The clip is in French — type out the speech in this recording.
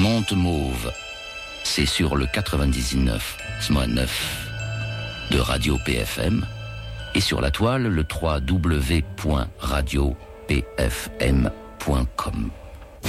Monte Mauve, c'est sur le 99 de Radio PFM et sur la toile le www.radiopfm.com.